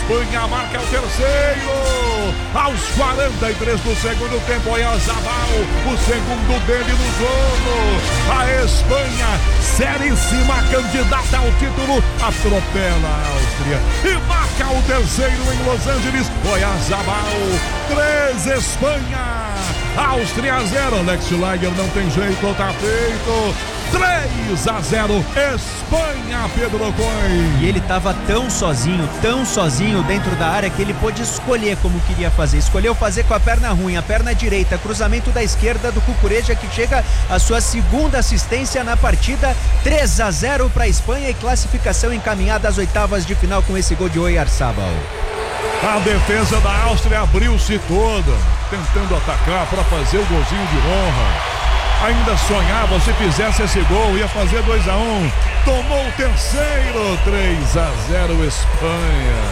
Espanha marca o terceiro. Aos 43 do segundo tempo, Oyarzabal, o segundo dele no jogo. A Espanha, seríssima candidata ao título, atropela a Áustria e marca o terceiro em Los Angeles. Oyarzabal, 3 Espanha, Áustria 0. Alex Schlager não tem jeito, tá feito. 3-0 Espanha, Pedro Coin. E ele tava tão sozinho dentro da área que ele pôde escolher como queria fazer. Escolheu fazer com a perna ruim, a perna direita, cruzamento da esquerda do Cucurella, que chega a sua segunda assistência na partida. 3-0 para a Espanha e classificação encaminhada às oitavas de final com esse gol de Oyarzabal. A defesa da Áustria abriu-se toda, tentando atacar para fazer o golzinho de honra. Ainda sonhava, se fizesse esse gol, ia fazer 2-1. Tomou o terceiro, 3-0 Espanha.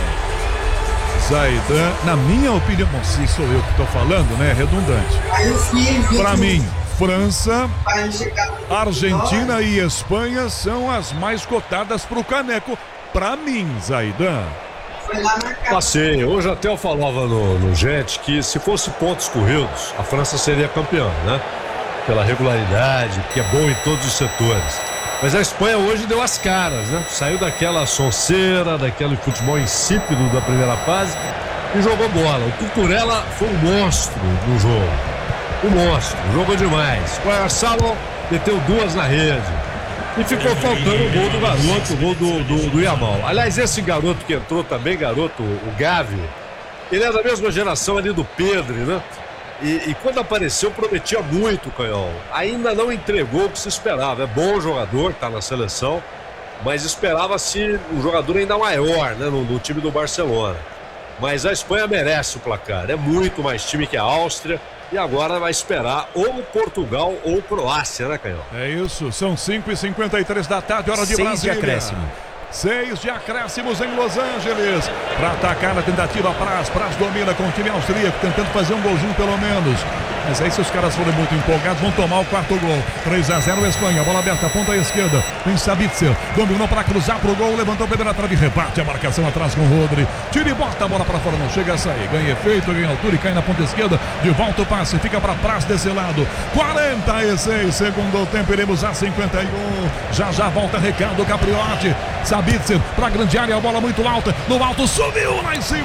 Zaidan, na minha opinião, bom, se sou eu que estou falando, né? É redundante. Para mim, França, Argentina e Espanha são as mais cotadas para o caneco. Para mim, Zaidan. Passei. Hoje até eu falava no Gente que se fosse pontos corridos, a França seria campeã, né? Pela regularidade, que é bom em todos os setores. Mas a Espanha hoje deu as caras, né? Saiu daquela sonceira, daquele futebol insípido da primeira fase e jogou bola. O Cucurella foi um monstro no jogo. Um monstro, jogou demais. O Oyarzabal meteu 2 na rede. E ficou faltando o gol do garoto, o gol do Yamal. Aliás, esse garoto que entrou também, o Gavi, ele é da mesma geração ali do Pedri, né? E quando apareceu, prometia muito, Canhão. Ainda não entregou o que se esperava. É bom jogador, tá na seleção, mas esperava-se um jogador ainda maior, né, no time do Barcelona. Mas a Espanha merece o placar. É muito mais time que a Áustria. E agora vai esperar ou Portugal ou Croácia, né, Canhão? É isso, são 5h53 da tarde, hora de Brasília. 6 de acréscimo. 6 de acréscimos em Los Angeles. Para atacar na tentativa, Praz domina com o time austríaco, tentando fazer um golzinho pelo menos. Mas aí, se os caras forem muito empolgados, vão tomar o quarto gol. 3-0 Espanha, bola aberta, ponta esquerda. Tem Sabitzer, dominou para cruzar pro gol, levantou a primeira trave, rebate a marcação atrás com o Rodri. Tira e bota a bola para fora, não chega a sair. Ganha efeito, ganha altura e cai na ponta esquerda. De volta o passe, fica para Praz desse lado. 46, segundo tempo, iremos a 51. Já volta recado, Capriotti. Sabitzer para grande área, a bola muito alta. No alto, subiu lá em cima.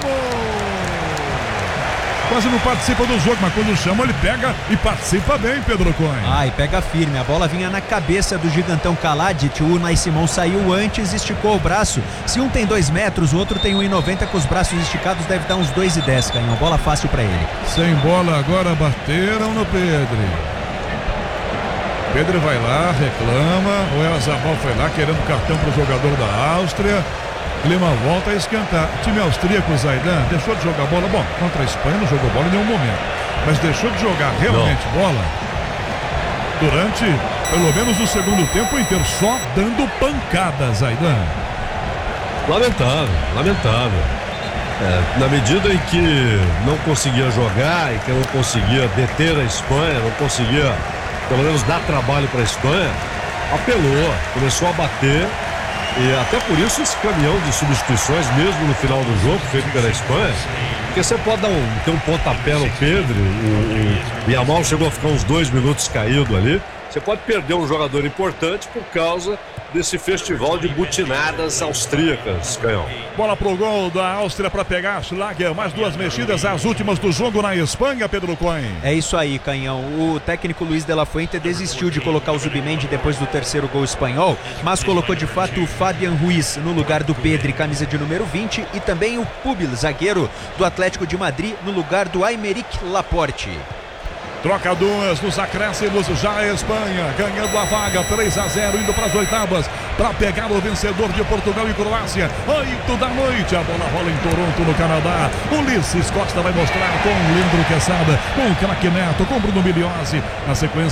Quase não participa do jogo, mas quando chama ele pega e participa bem, Pedro Coin. E pega firme, a bola vinha na cabeça do gigantão Kalajic. O Unai Simon saiu antes, esticou o braço. Se um tem 2 metros, o outro tem 1,90, com os braços esticados deve dar uns 2,10, Canhão. Bola fácil pra ele. Sem bola agora, bateram no Pedro. Pedro vai lá, reclama. O Oyarzabal foi lá querendo cartão pro jogador da Áustria. Clima volta a esquentar. O time austríaco, Zaidan, deixou de jogar bola. Bom, contra a Espanha não jogou bola em nenhum momento. Mas deixou de jogar realmente bola durante, pelo menos, o segundo tempo inteiro. Só dando pancadas, Zaidan. Lamentável. Na medida em que não conseguia jogar e que não conseguia deter a Espanha, não conseguia, pelo menos, dar trabalho para a Espanha, apelou, começou a bater. E até por isso esse caminhão de substituições, mesmo no final do jogo, feito pela Espanha, porque você pode ter um pontapé no Pedro, o Yamal chegou a ficar uns 2 minutos caído ali, você pode perder um jogador importante por causa desse festival de butinadas austríacas, Canhão. Bola pro gol da Áustria para pegar Schlager, mais 2 mexidas, as últimas do jogo na Espanha, Pedro Coin. É isso aí, Canhão. O técnico Luiz de la Fuente desistiu de colocar o Zubimendi depois do terceiro gol espanhol, mas colocou de fato o Fabian Ruiz no lugar do Pedri, camisa de número 20, e também o Pubil, zagueiro do Atlético de Madrid, no lugar do Aymeric Laporte. Troca 2 nos acréscimos, já a Espanha ganhando a vaga, 3-0, indo para as oitavas, para pegar o vencedor de Portugal e Croácia, 8 da noite, a bola rola em Toronto, no Canadá. Ulisses Costa vai mostrar com o Leandro Quesada, com o craque Neto, com Bruno Miliozzi, na sequência